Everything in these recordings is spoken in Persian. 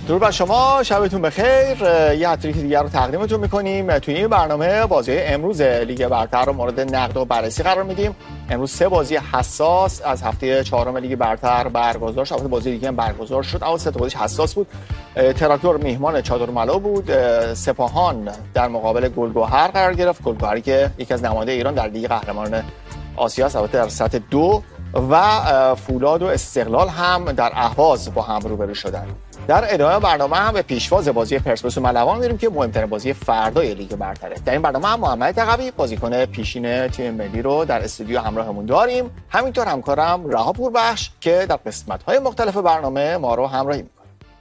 درود بر شما، شبتون بخیر. یه هتریک دیگر رو تقدیمتون میکنیم. توی این برنامه بازی امروز لیگ برتر رو مورد نقد و بررسی قرار میدیم. امروز 3 بازی حساس از هفته 4 لیگ برتر برگزار شد. بازی دیگه هم برگزار شد، اما 3 تا بازیش حساس بود. تراکتور میهمان چادرملا بود. سپاهان در مقابل گلگهر قرار گرفت. گلگهری که یکی از نماینده ایران در لیگ قهرمانان آسیا است، البته در سطح 2، و فولاد و استقلال هم در اهواز با هم روبرو شدند. در ادامه برنامه هم به پیشواز بازی پرسپولیس و ملوان میریم که مهمترین بازی فردای لیگ برتره. در این برنامه هم محمد تقوی بازیکن پیشین تیم ملی رو در استودیو همراهمون داریم، همینطور همکارم رها پوربخش که در قسمت‌های مختلف برنامه ما رو همراهی میکنه.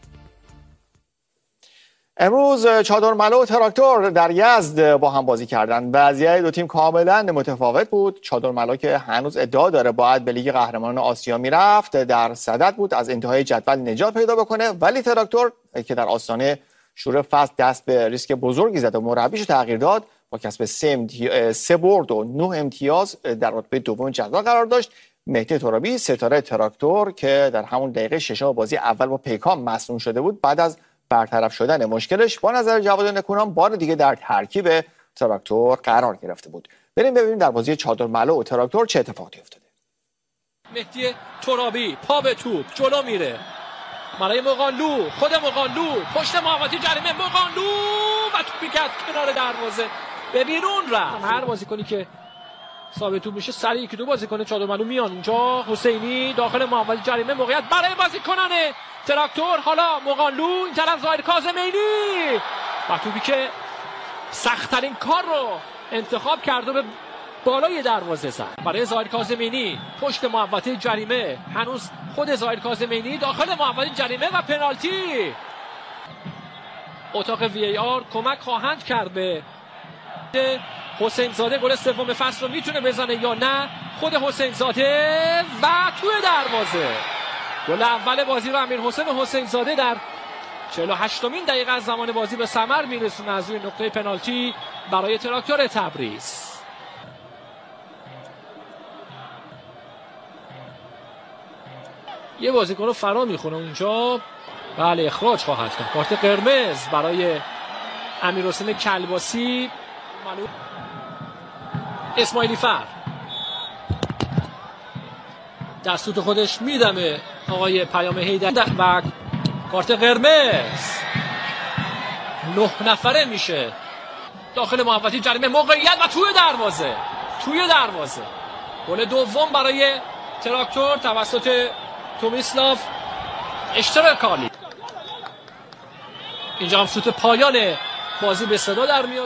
امروز چادرملا و تراکتور در یزد با هم بازی کردن. وضعیت دو تیم کاملا متفاوت بود. چادرملا که هنوز ادعا داره باید به لیگ قهرمانان آسیا میرفت، در صدد بود از انتهای جدول نجات پیدا بکنه، ولی تراکتور که در آستانه شروع فصل دست به ریسک بزرگی زد و مربیشو تغییر داد، با کسب 3 برد و 9 امتیاز در رتبه دوم جدول قرار داشت. مهدی ترابی ستاره تراکتور که در همون دقیقه 6 بازی اول با پیکان مصدوم شده بود، بعد از برطرف شدن مشکلش با نظر جواد نکونام بار دیگه در ترکیب تراکتور قرار گرفته بود. بریم ببینیم در بازی چادرملا و تراکتور چه اتفاقی افتاده. مهدی ترابی پا به توپ جلو میره برای مقانلو، خود مقانلو پشت محوطه جریمه، مقانلو و توپی که از کنار دروازه به بیرون رفت. هر بازیکنی که ثابت توپ میشه سریع که دو بازیکن چادرملا میان اونجا. حسینی داخل محوطه جریمه، موقعیت برای بازیکنان تراکتور، حالا مقانلو این طرف ظاهر کاظمینی و توپی که سخت‌ترین کار رو انتخاب کرد و به بالای دروازه زد برای ظاهر کاظمینی پشت محوطه جریمه. هنوز خود ظاهر کاظمینی داخل محوطه جریمه و پنالتی. اتاق وی آر کمک خواهند کرد به حسین زاده. گل سوم فصل رو میتونه بزنه یا نه. خود حسین زاده و توی دروازه. گل اول بازی رو امیرحسین حسین زاده در 48مین دقیقه از زمان بازی به ثمر میرسونه از روی نقطه پنالتی برای تراکتور تبریز. یه بازیکن رو فرا میخونه اونجا، بله اخراج خواهد کرد. کارت قرمز برای امیرحسین کلباسی. اسماعیلی فر دستوت خودش میدمه آقای پیام حیدر و کارت قرمز. 9 نفره میشه داخل محوطه جریمه، موقعیت و توی دروازه. گل دوم برای تراکتور توسط تومیسلاف اشتراکالی. اینجا هم شوت پایان بازی به صدا در میاد.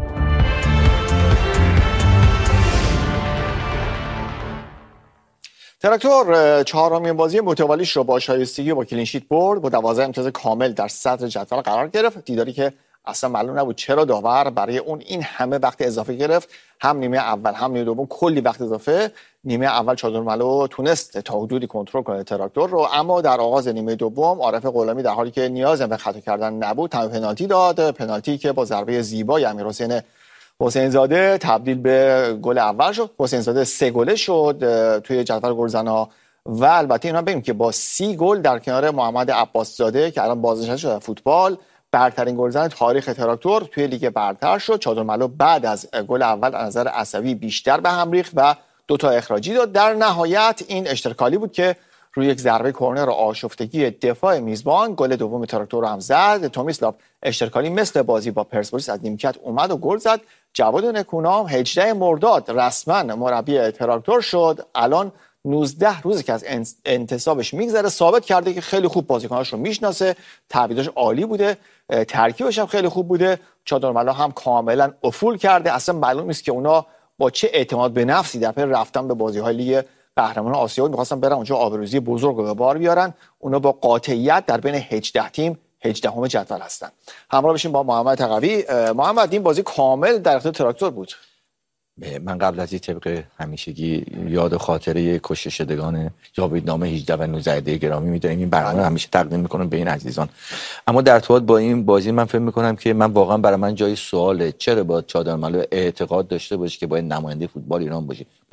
تراکتور 4مین بازی متوالیش رو با شایستگی و با کلین شیت برد، با 12 امتیاز کامل در صدر جدول قرار گرفت. دیداری که اصلا معلوم نبود چرا داور برای اون این همه وقت اضافه گرفت. هم نیمه اول هم نیمه دوم کلی وقت اضافه. نیمه اول چادرملا تونست تا حدودی کنترل کنه تراکتور رو، اما در آغاز نیمه دوم عارف غلامی در حالی که نیاز به خطا کردن نبود تمام پنالتی داد. پنالتی که با ضربه زیبای امیرحسین حسین زاده تبدیل به گل اول شد. حسین زاده 3 گله شد توی جدول گلزنا و البته اینا بگیم که با 30 گل در کنار محمد عباس زاده که الان بازنشسته شده فوتبال برترین گلزن تاریخ تراکتور توی لیگ برتر شد. چادرملا بعد از گل اول از نظر عصبی بیشتر به هم ریخت و 2 تا اخراجی داد. در نهایت این اشتراکالی بود که روی یک ضربه کرنر آشفتگی دفاع میزبان گل دوم تراکتور رو هم زد. تومیسلاف اشتراکالی مثل بازی با پرسپولیس از نیمکت اومد و گل زد. جواد نکونام 18 مرداد رسما مربی تراکتور شد. الان 19 روزی که از انتصابش میگذره، ثابت کرده که خیلی خوب بازیکناش رو میشناسه، تعویضاش عالی بوده، ترکیبش هم خیلی خوب بوده. چادرملا هم کاملا افول کرده. اصلا معلوم نیست که اونا با چه اعتماد به نفسی در پی رفتن به بازی‌های لیگ قهرمانان آسیا می‌خواستن برن اونجا آبروزی بزرگ رو به بار بیارن. اونا با قاطعیت در بین 18 تیم 18 جدول هستن. همراه بشیم با محمد تقوی. محمد، این بازی کامل در اختیار تراکتور بود. من قبل از این طبق همیشگی یاد و خاطره کشته شدگان جاویدنامه 18 و 19 گرامی می‌داریم. این برنامه همیشه تقدیم می‌کنم به این عزیزان. اما در ارتباط با این بازی من فکر می‌کنم که برای من جای سواله چرا باید چادرملا اعتقاد داشته باشه که باید نماینده فوتبال ایران باشه،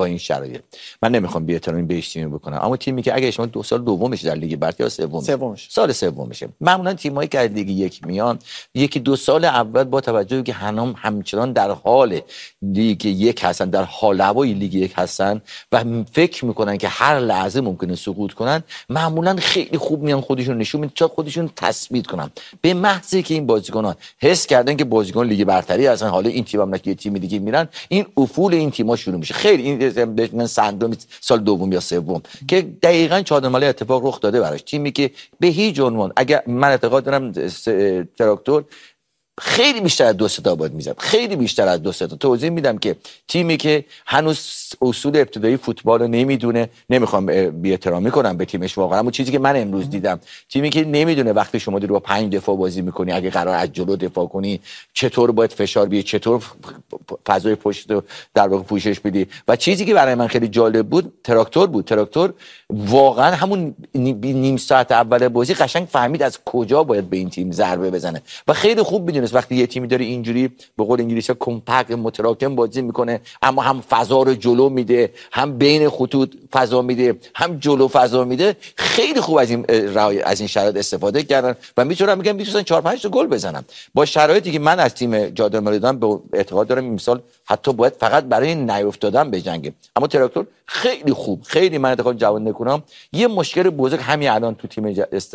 با این شرایط. من نمیخوام بی‌احترامی به تیم بکنم، اما تیمی که اگه شما 2 سال دومش در لیگ برتر یا سومش سال سومشه، معمولا تیمایی که از لیگ یک میان 1-2 سال اول با توجه که همچنان در حال لیگ یک هستن، در حال هوای لیگ یک هستن و فکر میکنن که هر لحظه ممکنه سقوط کنن، معمولا خیلی خوب میان خودشون نشون میدن تا خودشون تثبیت کنن. به محضی که این بازیکنان حس کردن که بازیکن لیگ برتری هستن، حالا این تیم هم که تیم دیگه میرن، این افول این تیم‌ها شروع میشه. خیلی این سندروم سال دوم یا سوم که دقیقاً چادرمالی اتفاق رخ داده براش. تیمی که به هیچ عنوان، اگر من اعتقاد دارم تراکتور خیلی بیشتر از 2 تا باید میزد، خیلی بیشتر از 2 تا. توضیح میدم که تیمی که هنوز اصول ابتدایی فوتبال رو نمیدونه، نمیخوام بی‌احترامی کنم به تیمش واقعا، اما چیزی که من امروز دیدم، تیمی که نمیدونه وقتی شما داری با 5 دفاع بازی میکنی، اگه قرار از جلو دفاع کنی چطور باید فشار بیاری، چطور فضای پشت رو در واقع پوشش بدی. و چیزی که برای من خیلی جالب بود تراکتور واقعا همون نیم ساعت اول بازی قشنگ فهمید از کجا باید به این تیم ضربه بزنه و خیلی خوب میدونست وقتی یه تیمی داره اینجوری به قول انگلیسی‌ها کمپکت متراکم بازی میکنه، اما هم فضا رو جلو میده، هم بین خطوط فضا میده، هم جلو فضا میده، خیلی خوب از این شرایط استفاده کردن و میتونم بگم میتونن 4-5 تا گل بزنن با شرایطی که من از تیم جادر مالیدان به اعتقاد دارم این سال حتی باید فقط برای نیافتادن بجنگه. اما تراکتور خیلی خوب، خیلی من اعتقاد جواد نکنم یه مشکل بزرگ همین الان تو تیم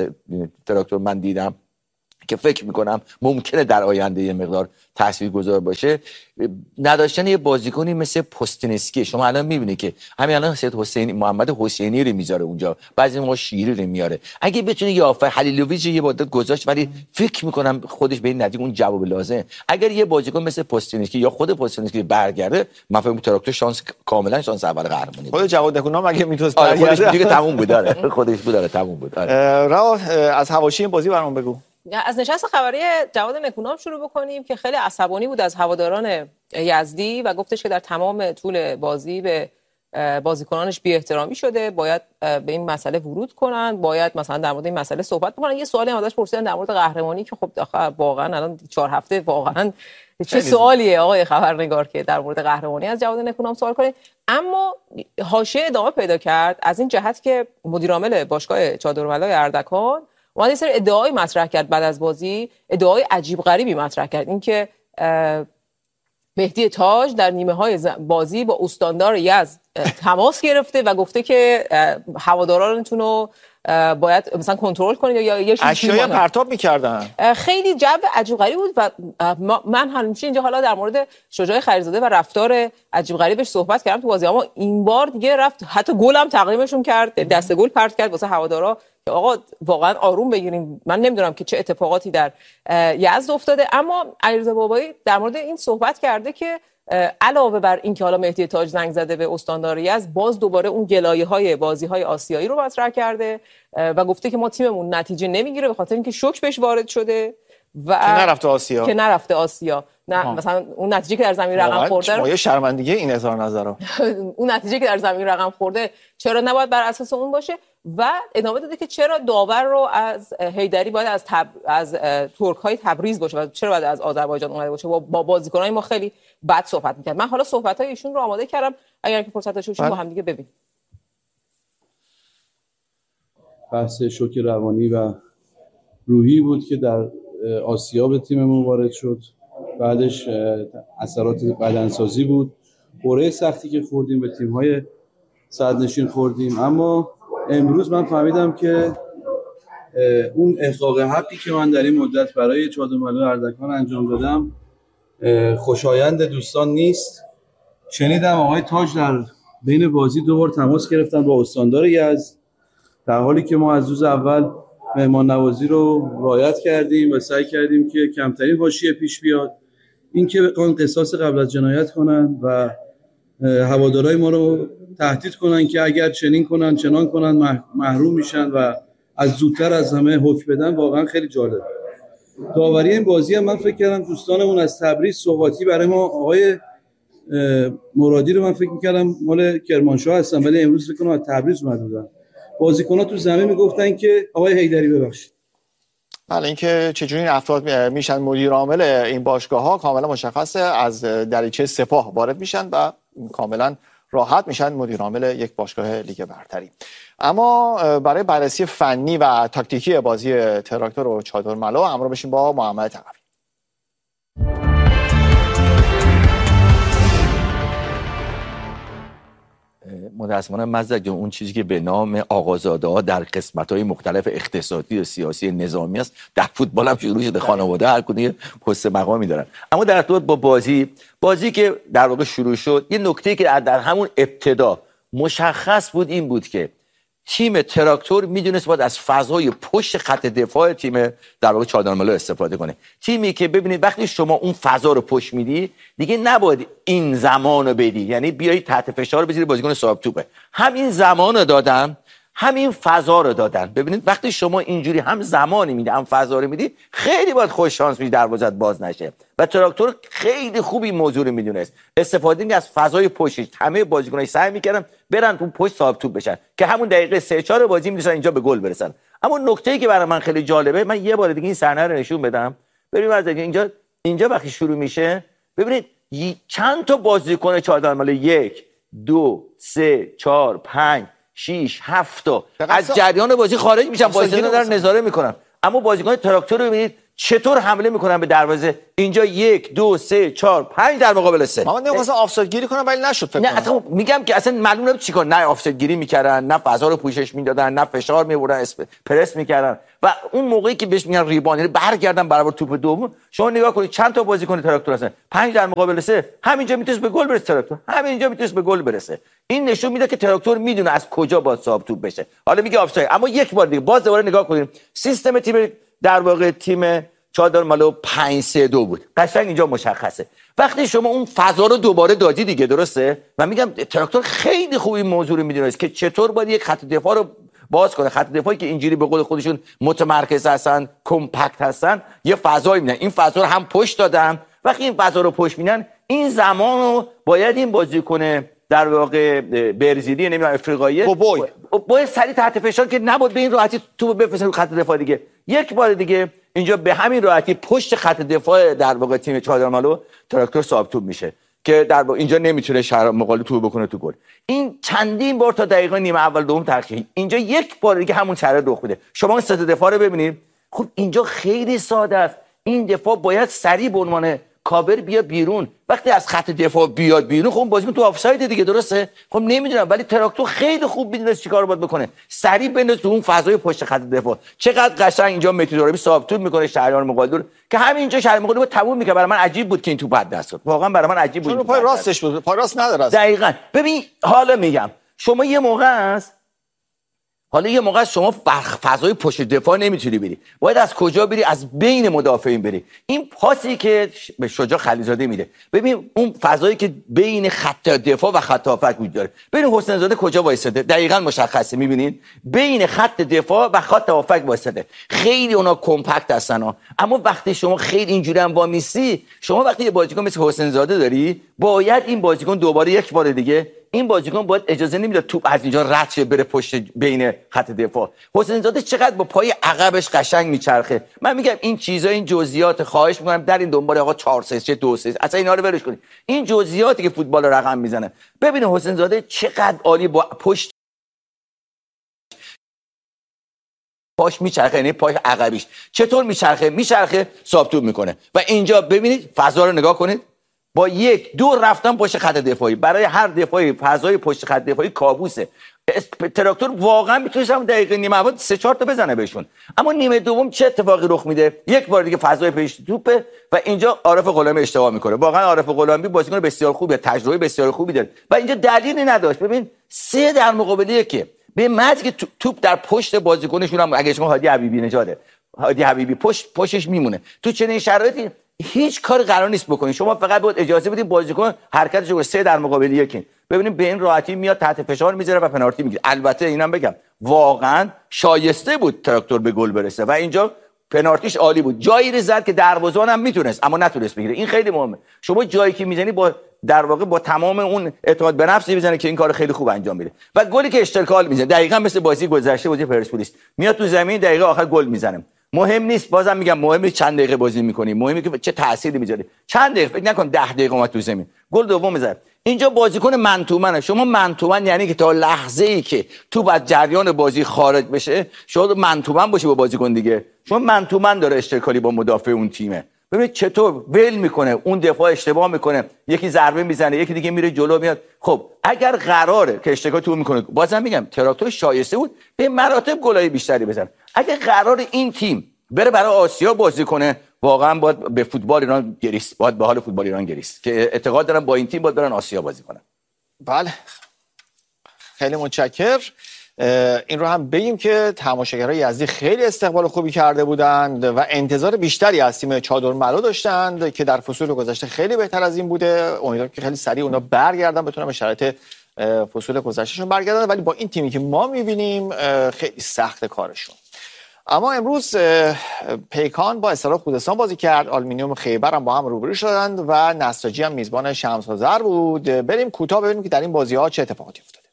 تراکتور من دیدم که فکر میکنم ممکنه در آینده یه مقدار تاثیرگذار باشه، نداشتن یه بازیکنی مثل پوستینسکی. شما الان میبینید که همین الان سید حسینی، محمد حسینی رو میذاره اونجا، بعضی موقع شیری رو میاره، اگه بتونه یا خلیلوویچ یه مدت گذاشت، ولی فکر میکنم خودش به این نتیجه اون جواب لازم، اگر یه بازیکن مثل پوستینسکی یا خود پوستینسکی برگرده، من فکر میکنم تراکتور شانس کاملا شانس اول قهرمانی. خود جواد نکونام اگه میتونست برگرده دیگه تموم بود، داره خودش بود، داره تموم بود. از حواشی این بازی برام بگو. از نشست خبری جواد نکونام شروع بکنیم که خیلی عصبانی بود از هواداران یزدی و گفتش که در تمام طول بازی به بازیکنانش بی‌احترامی شده، باید به این مسئله ورود کنن، باید مثلا در مورد این مسئله صحبت بکنن. یه سوالی هم ازش پرسیدن در مورد قهرمانی که خب واقعا الان 4 هفته واقعا چه سوالیه آقای خبرنگار که در مورد قهرمانی از جواد نکونام سوال کنید. اما حاشیه ادامه پیدا کرد از این جهت که مدیر عامل باشگاه چادرملای اردکان اومد یه سری ادعای مطرح کرد، بعد از بازی ادعای عجیب غریبی مطرح کرد، اینکه مهدی تاج در نیمه های بازی با استاندار یزد تماس گرفته و گفته که هوادارانتون رو باید مثلا کنترل کنید یا یه چیزی اشیاء پرتاب می‌کردن. خیلی جو عجیب غریب بود و من همیشه اینجا حالا در مورد شجاع خیرزاده و رفتار عجیب غریبش صحبت کردم تو بازی، اما این بار دیگه رفت حتی گل هم تقدیمشون کرد، دست گل پرت کرد واسه هوادارا که آقا واقعا آروم بگیریم. من نمیدونم که چه اتفاقاتی در یزد افتاده، اما علیرضا بابایی در مورد این صحبت کرده که علاوه بر این که حالا مهدی تاج زنگ زده به استاندار یزد، باز دوباره اون گلایه‌های بازی‌های آسیایی رو مطرح کرده و گفته که ما تیممون نتیجه نمیگیره به خاطر اینکه شوک بهش وارد شده و که نرفته آسیا. نه مثلا اون نتیجه که در زمین رقم خورده، ما یه شرمندگی این اظهار نظرها اون نتیجه که در زمین رقم خورده چرا نباید بر اساس اون باشه. و ادامه داده که چرا داور رو از حیدری باید از ترک‌های تبریز باشه و چرا باید از آذربایجان اومده باشه. با بازیکنای ما خیلی بد صحبت می‌کرد. من حالا صحبت‌های ایشون رو آماده کردم، اگر که فرصت داشته باشیم با هم دیگه ببینیم. بحث شوک روانی و روحی بود که در آسیا به تیممون وارد شد، بعدش اثرات بدنسازی بود، قرعه سختی که خوردیم به تیم‌های صدرنشین خوردیم. اما امروز من فهمیدم که اون احقاق حقی که من در این مدت برای چادرملای اردکان انجام دادم خوشایند دوستان نیست. شنیدم آقای تاج در بین بازی 2 بار تماس گرفتن با استاندار یزد، در حالی که ما از روز اول مهمان نوازی رو رعایت کردیم و سعی کردیم که کمترین حاشیه پیش بیاد. این که بخوان قصاص قبل از جنایت کنن و هوادارهای ما رو تهدید کنن که اگر چنین کنن چنان کنن محروم میشن و از زودتر از همه حکم بدن، واقعا خیلی جالب. داوری این بازی هم من فکر کردم دوستانمون از تبریز سوغاتی برای ما، آقای مرادی رو من فکر می‌کردم مال کرمانشاه هستن ولی امروز فکر کنم از تبریز اومده بودن. بازیکن‌ها تو زمین میگفتن که آقای حیدری ببخشید. بله، اینکه چجوری این افراد میشن مدیر عامل این باشگاه‌ها کاملا مشخصه، از دریچه سپاه وارد میشن و کاملا راحت میشن مدیر عامل یک باشگاه لیگ برتری. اما برای بررسی فنی و تاکتیکی بازی تراکتور و چادرملو همراه بشیم با محمد تقوی. متاسفانه مزدک جان اون چیزی که به نام آقازاده‌ها در قسمت‌های مختلف اقتصادی و سیاسی نظامی است در فوتبال هم شروع شده. خانواده هر کدوم پست مقامی دارن. اما در ارتباط با بازی که در واقع شروع شد، یه نکته‌ای که در همون ابتدا مشخص بود این بود که تیم تراکتور میدونست باید از فضای پشت خط دفاع تیم در واقع چادرملو استفاده کنه. تیمی که ببینید وقتی شما اون فضا رو پشت میدی دیگه نباید این زمان رو بدی، یعنی بیایی تحت فشار بذاری بازیکن صاحب توپه. همین زمان رو دادن، همین فضا رو دادن. ببینید وقتی شما اینجوری هم زمانی میدی هم فضا رو میدی خیلی باید خوش شانس میشی دروازت باز نشه. و تراکتور خیلی خوب این موضوع رو میدونست، استفاده می از فضای پشتش. همه بازیکن‌ها سعی میکردن برن تو پشت صاحب توپ بشن که همون دقیقه 3-4 بازی می‌رسن اینجا به گل برسن. اما نکته‌ای که برای من خیلی جالبه، من یه بار دیگه این صحنه رو نشون بدم. ببینید از اینجا وقتی شروع میشه ببینید چند تا بازیکن چادرملو 1 2 3 4 5 6 7 تا از جریان بازی خارج میشن، بازیکن دارن نظاره میکنن. اما بازیکن تراکتور رو ببینید چطور حمله میکنن به دروازه. اینجا 1 2 3 4 5 در مقابل 3. من نمی‌خواستم آفساید گیری کنم ولی نشد فکر کنم. نه اصلا میگم که اصلا معلوم نبود چیکار، نه آفساید گیری میکردن، نه فضا رو پوشش میدادن، نه فشار میبردن، پرس میکردن. و اون موقعی که بهش میگن ریباند، یعنی برگردن برابر توپ دوم، شما نگاه کنید چند تا بازیکن تراکتور هستن، 5 در مقابل 3. همینجا میتونست به گل برسه تراکتور، همینجا میتونست به گل برسه. این نشون میده که تراکتور میدونه از کجا باید صاحب توپ بشه. حالا میگه آفساید، اما یک بار دیگه باز دوباره نگاه کنید سیستم تیم در واقع تیم چادرملو 5-3-2 بود. قشنگ اینجا مشخصه. وقتی شما اون فضا رو دوباره دادی دیگه، درسته؟ و میگم تراکتور خیلی خوب این موضوع رو میدونست که چطور باید یک خط دفاع رو باز کنه. خط دفاعی که اینجوری به قول خودشون متمرکز هستن، کمپکت هستن، یه فضایی میدن. این فضا رو هم پشت دادن. وقتی این فضا رو پشت میدن، این زمان رو باید این بازیکن در واقع برزیلی نمیدونم افریقایی باید سریع تحت فشار که نبود به این راحتی توپ بفرستن رو خط دفاع دیگه. یک بار دیگه اینجا به همین راحتی پشت خط دفاع در واقع تیم چادرملو تراکتور صاحب توپ میشه که در واقع اینجا نمیتونه شهر مقابل توپ بکنه تو گل. این چندین بار تا دقیقه نیمه اول دوم تاخیر، اینجا یک بار دیگه همون چهره رخ میده. شما اون سه دفاع رو ببینید. خب اینجا خیلی ساده است. این دفاع باید سریع به عنوان کاور بیا بیرون. وقتی از خط دفاع بیاد بیرون خب بازیکن تو آفساید دیگه، درسته؟ خب نمیدونم، ولی تراکتور خیلی خوب میدونه چیکار باید بکنه. سریع بنداز تو اون فضای پشت خط دفاع. چقدر قشنگ اینجا متی دراوی صاحب توپ میکنه شهریار مقادیر که همینجا شهریار مقادیر رو تموم میکنه. برای من عجیب بود که این توپ پد دست داد. واقعا برای من عجیب بود. چون پای راستش بود، پای راست نداره. دقیقاً. ببین حالا میگم شما یه موقع شما فضای پشت دفاع نمیتونی بری، باید از کجا بری؟ از بین مدافعین بری. این پاسی که به شجاع خلیزاده میده، ببین اون فضایی که بین خط دفاع و خط هافک وجود داره، ببین حسین زاده کجا وایساده، دقیقاً مشخصه. میبینید بین خط دفاع و خط هافک وایساده. خیلی اونا کمپکت هستن ها. اما وقتی شما خیلی اینجوری هم وامیسی، شما وقتی یه بازیکن مثل حسین زاده داری، باید این بازیکن دوباره یک بار دیگه، این بازیکن باید اجازه نمیداد توپ از اینجا رد شه بره پشت بین خط دفاع. حسین زاده چقدر با پای عقبش قشنگ میچرخه. من میگم این چیزا، این جزئیات، خواهش میکنم در این دنبال آقا 4-3 2-3 اصلا اینا رو ولش کنید. این جزئیاتی که فوتبال رو رقم میزنه. ببین حسین زاده چقدر عالی با پشت پاش میچرخه، یعنی پای عقبیش چطور میچرخه صاحب توپ میکنه. و اینجا ببینید فضا رو نگاه کنید، با 1-2 رفتن پشت خط دفاعی. برای هر دفاعی فضای پشت خط دفاعی کابوسه. تراکتور واقعا میتونه هم دقیقه نیمه اول 3-4 تا بزنه بهشون. اما نیمه دوم چه اتفاقی رخ میده؟ یک بار دیگه فضای پشت توپه و اینجا عارف غلامی اشتباه میکنه. واقعا عارف غلامی بازیکن بسیار خوبه، تجربه بسیار خوبی داره و اینجا دلیلی نداشت. ببین 3 در مقابل 1 به محض که توپ در پشت بازیکنشون هم اگه شما هادی حبیبی نژاده، هادی حبیبی پشتش میمونه. تو چنین شرایطی هیچ کار قرار نیست بکنید. شما فقط باید اجازه بدید بازیکن حرکتش رو 3 در مقابل 1. ببینید به این راحتی میاد تحت فشار میذاره و پنالتی میگیره. البته اینم بگم واقعا شایسته بود تراکتور به گل برسه و اینجا پنالتیش عالی بود. جایی رو زد که دروازه‌بان هم میتونست اما نتونست بگیره. این خیلی مهمه. شما جایی که میزنی با در واقع با تمام اون اعتماد به نفسی میزنه که این کار خیلی خوب انجام میده. و گلی که اشتغال میزنه دقیقاً مثل بازی گذشته، بازی پرسپولیس، میاد تو زمین دقیقه آخر گل میزنه. مهم نیست، بازم میگم مهم نیست چند دقیقه بازی می‌کنی، مهمه که چه تأثیری می‌ذاری. چند دقیقه فکر نکن 10 دقیقه اومد تو زمین گل دوم می‌زنه. اینجا بازیکن من تو منه. شما من تو من یعنی که تا لحظه‌ای که تو بعد جریان بازی خارج بشه شما من تو من باشی با بازیکن دیگه. شما من تو من داره اشتراکی با مدافع اون تیمه. ببینید چطور ول میکنه، اون دفاع اشتباه میکنه، یکی ضربه میزنه، یکی دیگه میره جلو میاد. خب اگر قراره که اشتراک تو میکنه، بازم میگم تراکتور شایسته بود به مراتب گلای بیشتری بزنه. اگر قرار این تیم بره برای آسیا بازی کنه، واقعا باید به فوتبال ایران گریست، باید به حال فوتبال ایران گریست که اعتقاد دارم با این تیم باید برن آسیا بازی کنن. بله خیلی متشکرم. این رو هم بگیم که تماشاگرای یزدی خیلی استقبال خوبی کرده بودند و انتظار بیشتری از تیم چادر ملو داشتند که در فصول گذشته خیلی بهتر از این بوده. امیدوارم که خیلی سریع اونا برگردن، بتونن به شرایط فصول گذشتهشون برگردن، ولی با این تیمی که ما می‌بینیم خیلی سخت کارشون. اما امروز پیکان با استقلال خوزستان بازی کرد، آلومینیوم خیبر هم با هم روبرو شدند و نساجی هم میزبان شمس آذر بود. بریم کوتاه ببینیم که در این بازی‌ها چه اتفاقاتی افتاده.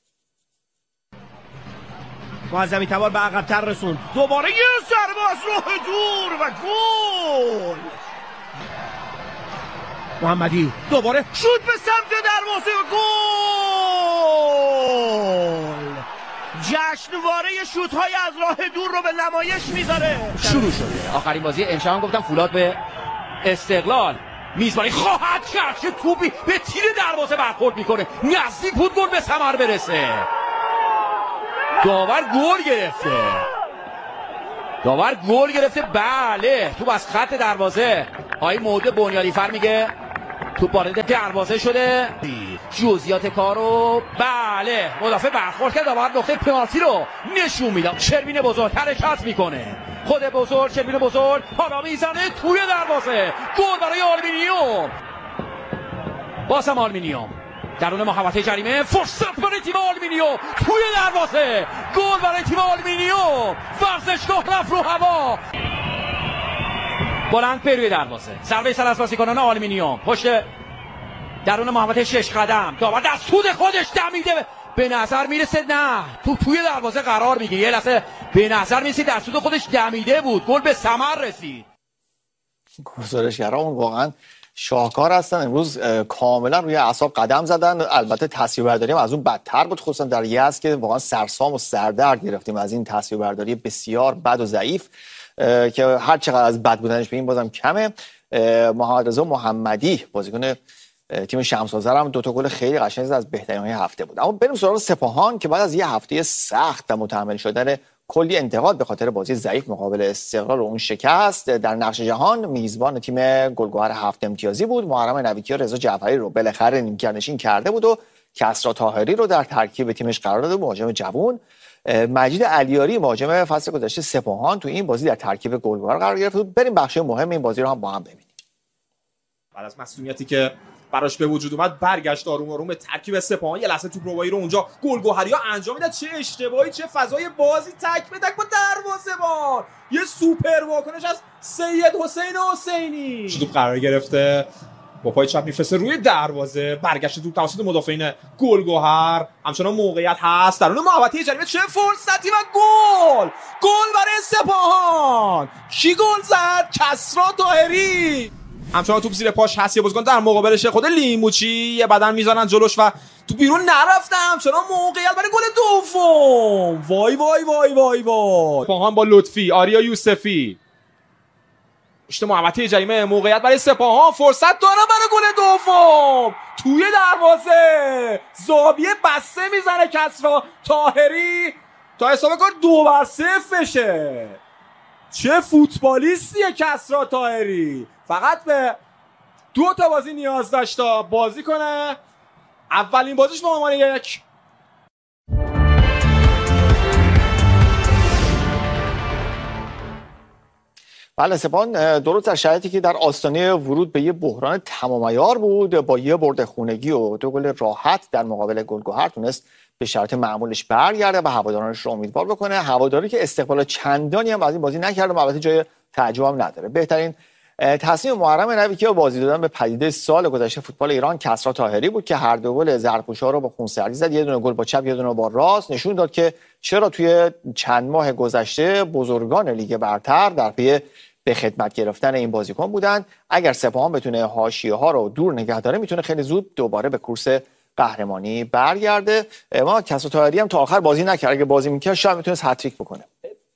معظمی تبار به عقب‌تر رسوند، دوباره یه ضربه از راه دور و گل. محمدی دوباره شوت به سمت دروازه و گل. جشنواره شوت‌های از راه دور رو به نمایش میذاره. شروع شده آخرین بازی امشب هم گفتم فولاد به استقلال میزبانی خواهد کرد که توپی به تیر دروازه برخورد میکنه، نزدیک بود گل به ثمر برسه. داور گل گرفته. بله توپ از خط دروازه. آقای موده بنیادی فر میگه توپ وارد دروازه شده. جزئیات کارو بله مدافع برخورد کرد، داور نقطه پنالتی رو نشون میده. شروین بزرگ حرکت میکنه، خود بزرگ شروین بزرگ حالا میزنه توی دروازه. گل برای آلومینیوم. بازم آلومینیوم درون محوطه جریمه، فرصت برای تیم آلومینیوم توی دروازه. گل برای تیم آلومینیوم. ورزشگاه رفت رو هوا، بلند روی دروازه. ضربه سر از بازیکنان آلومینیوم پشت درون محوطه 6 قدم. داور در سود خودش دمیده، به نظر میرسه نه توی دروازه قرار میگیره. یه لحظه به نظر میرسه در سود خودش دمیده بود، گل به ثمر رسید. گزارشگران واقعا شاهکار هستن. امروز کاملا روی اعصاب قدم زدن. البته تصویربرداری هم از اون بدتر بود، خصوصا در یزد که واقعا سرسام و سردرد گرفتیم از این تصویربرداری بسیار بد و ضعیف که هر چقدر از بد بودنش بگیم بازم کمه. محمد رضا محمدی بازیکن تیم شمس آذر هم 2 تا گل خیلی قشنگ از بهترین‌های هفته بود. اما بریم سراغ سپاهان که بعد از یه هفته سخت و متحمل شدن کلی انتقاد به خاطر بازی ضعیف مقابل استقلال و اون شکست در نقش جهان، میزبان تیم گلگهر 7 امتیازی بود. محرم نویکی و رضا جعفری رو بالاخره نیمکت‌نشین کرده بود و کسری طاهری رو در ترکیب تیمش قرار داده. مهاجم جوان مجید علیاری مهاجم فصل گذشته سپاهان تو این بازی در ترکیب گلگهر قرار گرفت بود. بریم بخش مهم این بازی رو هم با هم ببینیم. بعد از مسئولیتی که براش به وجود اومد برگشت آروم آروم به ترکیب سپاهان. یه لحظه توپ روایی رو اونجا گلگهری‌ها انجام میدن، چه اشتباهی، چه فضای بازی، تک به تک با دروازه‌بان. یه سوپر واکنش از سید حسین حسینی. توپ قرار گرفته با پای چپ میفرسته روی دروازه، برگشت توپ توسط مدافعین گلگهر. همچنان موقعیت هست درون محوطه جریمه، چه فرصتی و گل برای سپاهان. کی گل زد؟ کسری طاهری. همچنان توپ زیر پاش هست، یه بازیکن در مقابلش خود لیموچی، یه بدن میذارن جلوش و تو بیرون نرفته. همچنان موقعیت برای گل دوم. وای وای وای وای وای. سپاهان با لطفی، آریا یوسفی پشت محوطه جریمه، موقعیت برای سپاهان، فرصت دارن برای گل دوم توی دروازه. زاویه بسته میزنه کسری طاهری تا حساب کار 2-0 بشه. چه فوتبالیستیه کسری طاهری. فقط به 2 تا بازی نیاز داشت تا بازی کنه. اولین بازیش به عنوان 1. بله سپاهان درست در شرایطی که در آستانه ورود به یه بحران تمام عیار بود، با یه برد خونگی و 2 گل راحت در مقابل گلگهر تونست به شرایط معمولش برگرده و هوادارانش رو امیدوار بکنه. هواداری که استقبال چندانی هم از این بازی نکرده، البته جای تعجب هم نداره. بهترین تصمیم محرم نبیکیا بازی دادن به پدیده سال گذشته فوتبال ایران کسری طاهری بود که هر دو گل زرپوشا رو با خونسردی زد. یه دونه گل با چپ، یه دونه با راست. نشون داد که چرا توی چند ماه گذشته بزرگان لیگ برتر در پی به خدمت گرفتن این بازیکن بودن. اگر سپاهان بتونه حاشیه‌ها رو دور نگه داره میتونه خیلی زود دوباره به کورس قهرمانی برگرده. ما کسری طاهری هم تا آخر بازی نکرد، اگه بازی میکرد شاید میتونست هتریک بکنه.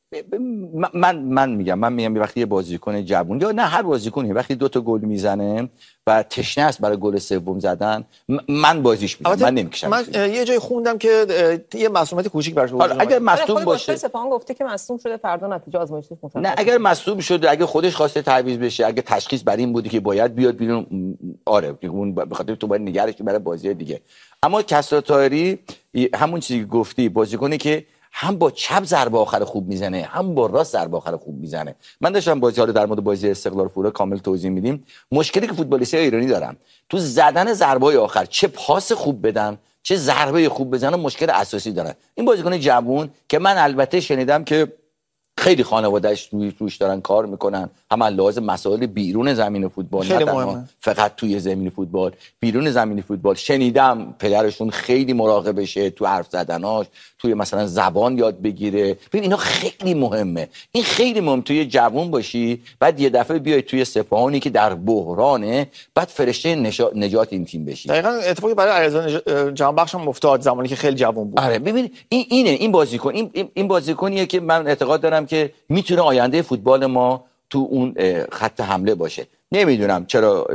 من میگم وقتی یه بازیکن جوون یا نه هر بازیکنی وقتی 2 تا گل میزنه و تشنه است برای گل سوم زدن، من بازیش میدم، من نمیکشم. من یه جای خوندم که یه معصومیت کوچیک براش بود. اگر مصدوم باشه، سپاهان گفته که مصدوم شده، فردا نتیجه آزمایشی مشخص. نه اگر مصدوم شده، اگه خودش خواسته تعویض بشه، اگه تشخیص بر این بودی که باید بیاد بیرون، آره اون به خاطر تو باید نگرش برای بازی دیگه. اما کسری طاهری همون چیزی که گفتی، بازیکنی که هم با چپ ضربه آخر خوب میزنه، هم با راست ضربه آخر خوب میزنه. من داشتم بازی رو در مورد بازی استقلال فولاد کامل توضیح میدیم. مشکلی که فوتبالیستای ایرانی دارن تو زدن ضربه آخر، چه پاس خوب بدن چه ضربه خوب بزنن، مشکل اساسی دارن. این بازیکن جوون که من البته شنیدم که خیلی خانواده‌اش روش دارن کار میکنن، هم لازم مسائل بیرون زمین فوتبال، نه تنها فقط توی زمین فوتبال، بیرون زمین فوتبال. شنیدم پدرشون خیلی مراقبشه تو حرف زدناش، توی مثلا زبان یاد بگیره. ببین اینا خیلی مهمه. این خیلی مهم توی جوون باشی، بعد یه دفعه بیای توی سپاهانی که در بحرانه، بعد فرشته نجات این تیم بشی. دقیقاً اتفاقی برای علیرضا جهانبخش هم افتاد زمانی که خیلی جوون بود. آره ببین این بازیکن این بازیکنیه که من اعتقاد دارم که میتونه آینده فوتبال ما تو اون خط حمله باشه. نمیدونم چرا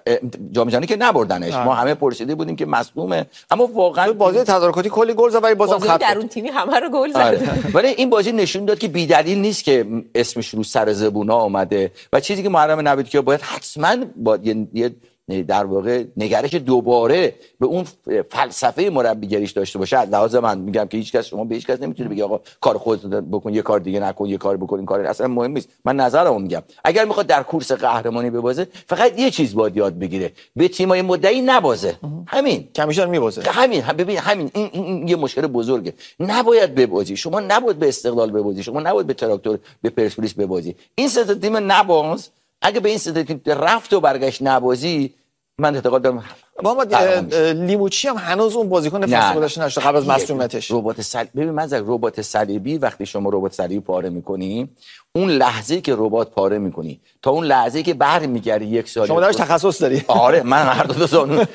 جام جهانی که نبردنش، ما همه پرسیده بودیم که مصدومه، اما واقعا بازی تدارکاتی کلی گل زد ولی بازم خط درون تیمی همه رو گل زد. ولی این بازی نشون داد که بی‌دلیل نیست که اسمش رو سر زبونا اومده و چیزی که محرم نبیکیا باید حتما با یه در واقع نگرش دوباره به اون فلسفه مربیگریش داشته باشه. لازم من میگم که هیچ کس، شما به هیچ کس نمیتونه بگی آقا کار خودت بکن، یه کار دیگه نکن، یه کار بکن، این کار اصلا مهم نیست. من نظرمو میگم اگر میخواد در کورس قهرمانی ببازه، فقط یه چیز باید یاد بگیره، به تیمای مدعی نبازه. همین کمیشن میبازه. همین ببین همین این یه مشکل بزرگه. نباید ببازی، شما نباید به استقلال ببازی، شما نباید به تراکتور، به پرسپولیس ببازی. این سه تا تیم نباز. اگه به این سه تا تیم رفت و برگشت نبازی، من اعتقاد دارم محمد لیموچی هم هنوز اون بازیکن فصل گذشته نشد قبل از مصونیتش. ببین من ربات صلیبی، وقتی شما ربات صلیبی پاره می‌کنی، اون لحظه‌ای که ربات پاره می‌کنی تا اون لحظه‌ای که برمیگردی یک سال، شما درش تخصص داری. آره من هر دو زانو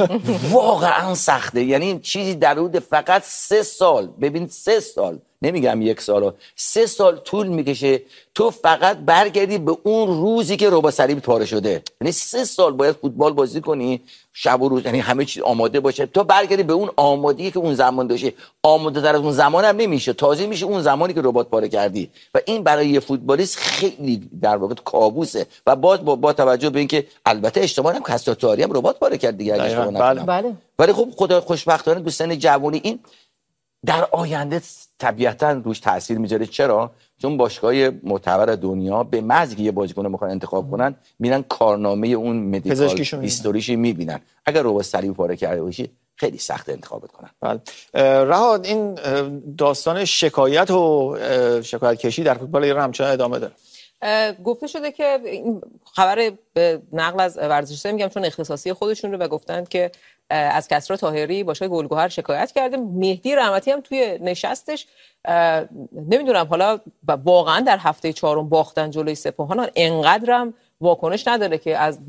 واقعا سخته. یعنی چیزی در حدود فقط 3 سال، ببین 3 سال، نمیگم 1 سال، 3 سال طول میکشه تو فقط برگردی به اون روزی که ربات صلیبی پاره شده. یعنی 3 سال باید فوتبال بازی کنی، شب و روز، یعنی همه چیز آماده باشه تا برگردی به اون آمادگی که اون زمان داشتی. آماده تر از اون زمان هم نمیشه، تازه میشه اون زمانی که ربات پاره کردی و این برای یه فوتبالیست خیلی در واقع کابوسه. و باز با توجه به اینکه البته اشتباه هم کسری طاهری هم ربات پاره کرد دیگه، اگه اشتباه نکنم. بله. ولی خب خدا خوشبختانه تو سن جوانی این در آینده طبیعتاً روش تاثیر میذاره. چرا؟ چون باشگاه معتبر دنیا به محض که یه بازیکن رو میخوان انتخاب کنن، میرن کارنامه اون مدیکال هیستوریش میبینن. اگر ربات صلیبی پاره کرده باشی خیلی سخت انتخابت کنن. بله. رهاد، این داستان شکایت و شکایت کشی در فوتبال ایران همچنان ادامه داره. گفته شده که این خبر به نقل از ورزشگاه میگم چون اختصاصی خودشون رو، و گفتند که از کسری طاهری باشگاه گلگهر شکایت کرده. مهدی رحمتی هم توی نشستش، نمیدونم حالا واقعا در هفته 4 باختن جلوی سپاهان، انقدرم واکنش نداره که از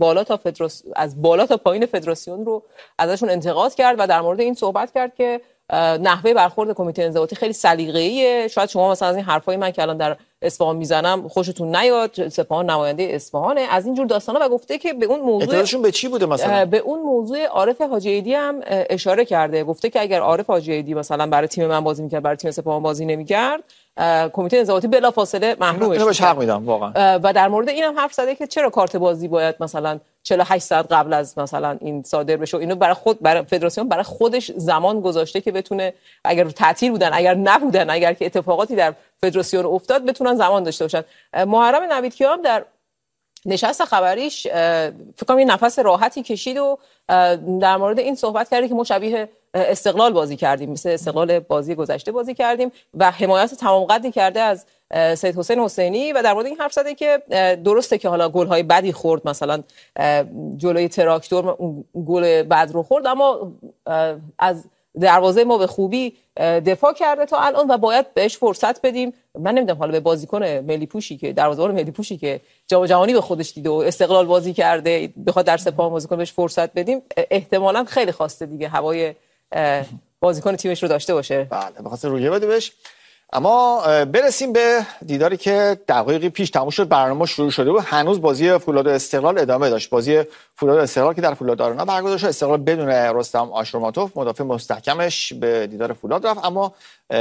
بالا تا پایین فدراسیون رو ازشون انتقاد کرد و در مورد این صحبت کرد که نحوه برخورد کمیته انضباطی خیلی سلیقه‌ایه. شاید شما مثلا از این حرفای من که الان در اصفهان میزنم خوشتون نیاد، سپاهان نماینده اصفهانه، از این جور داستانا. و گفته که به اون موضوع اعتراضشون به چی بوده مثلا؟ به اون موضوع عارف حاجی عیدی هم اشاره کرده. گفته که اگر عارف حاجی عیدی مثلا برای تیم من بازی میکرد، برای تیم سپاهان بازی نمیکرد، کمیته انضباطی بلافاصله محرومش می‌کرد. بهش حق میدم واقعا. و در مورد اینم حرف زده که چرا کارت بازی باید مثلا 48 ساعت قبل از مثلا این صادر بشه. اینو برای فدراسیون برای خودش زمان گذاشته که بتونه اگر تعطیل بودن، اگر نبودن، اگر که اتفاقاتی در فدراسیون افتاد بتونن زمان داشته باشن. محرم نویدکیا هم در نشست خبریش فکر کنم یه نفس راحتی کشید و در مورد این صحبت کرده که ما شبیه استقلال بازی کردیم، مثل استقلال بازی گذشته بازی کردیم و حمایت تمام قدی کرده از سید حسین حسینی و در مورد این حرف زده که درسته که حالا گل‌های بدی خورد، مثلا جلوی تراکتور گل بد رو خورد، اما از دروازه ما به خوبی دفاع کرده تا الان و باید بهش فرصت بدیم. من نمیدونم حالا به بازیکن ملی پوشی که دروازه‌بان ملی پوشی که جام جهانی به خودش دیده و استقلال بازی کرده بخواد در سپاهان بازی کنه بهش فرصت بدیم، احتمالاً خیلی خواسته دیگه هوای بازیکن تیمش رو داشته باشه. بله بخاطر رویه بده بهش. اما برسیم به دیداری که دقایقی پیش تموم شد، برنامه شروع شده بود، هنوز بازی فولاد و استقلال ادامه داشت. بازی فولاد و استقلال که در فولاد آرنا برگزار شد، استقلال بدون رستم آشورماتوف مدافع مستحکمش به دیدار فولاد رفت. اما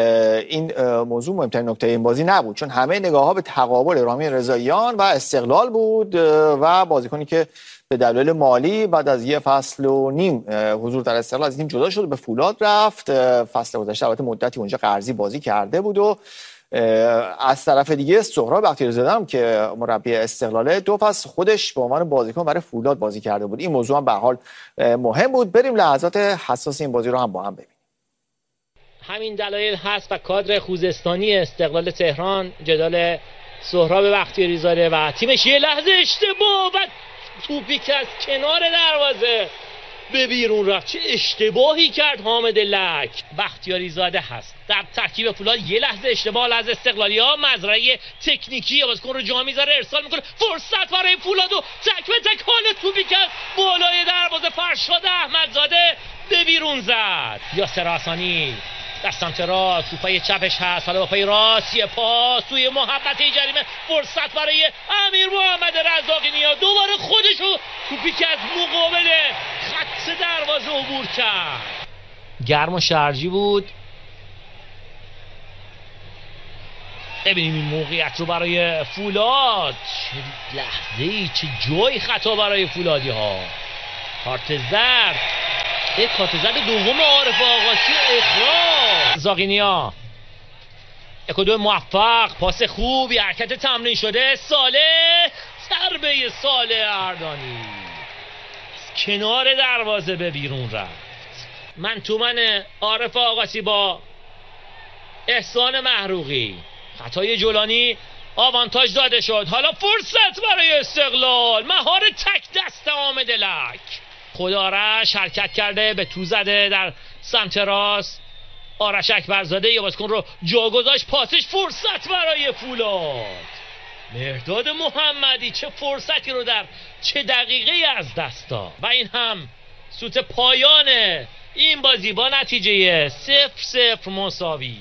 این موضوع مهمترین نکته این بازی نبود، چون همه نگاه‌ها به تقابل رامین رضاییان و استقلال بود و بازیکنی که به دلایل مالی بعد از یه فصل و نیم حضور در استقلال از تیم جدا شد به فولاد رفت. فصل گذشته البته مدتی اونجا قرضی بازی کرده بود و از طرف دیگه سهراب بختیاری‌زاده هم که مربی استقلاله 2 فصل خودش به عنوان بازیکن برای فولاد بازی کرده بود. این موضوع هم به هر حال مهم بود. بریم لحظات حساس این بازی رو هم با هم ببینیم. همین دلایل هست و کادر خوزستانی استقلال تهران جدال سهراب بختیاری‌زاده و تیمش یه لحظه اشتباه و توپی که از کنار دروازه به بیرون رفت. چه اشتباهی کرد حامد لک. بختیاری‌زاده هست در ترکیب فولاد، یه لحظه اشتباه از استقلالی‌ها، مزرعه تکنیکی بازیکن رو جا میذاره، ارسال میکنه، فرصت برای فولاد و تک به تک حال توپی که از بالای دروازه فرشاد احمدزاده به بیرون زد. یاسر حسانی در سمت راست، توپای چپش هست، حالا با پای راست یه پاس توی محبته جریمه، فرصت برای امیر محمد رزاقی، دوباره خودشو توپی که از مقابل خط دروازه عبور کرد. گرم و شرجی بود. ببینیم این موقعیت رو برای فولاد، چه لحظه‌ای، چه جای خطا برای فولادی ها. کارت زرد، کارت زرد دوم عارف آقاسی، اخراج. زاغینیا 1-2 موفق، پاس خوبی، حرکت تمرین شده، صالح، ضربه صالح اردانی کنار دروازه به بیرون رفت. من عارف آقاسی با احسان محروقی، خطای جولانی آوانتاژ داده شد. حالا فرصت برای استقلال، مهار تک دست حامد لک. خدارش حرکت کرده، به تو زده در سمت راست، آرش اکبرزاده یه بازیکن رو جا گذاشت، پاسش، فرصت برای فولاد. مهرداد محمدی چه فرصتی رو در چه دقیقه از دست داد و این هم سوت پایان این بازی با نتیجه 0-0 مساوی.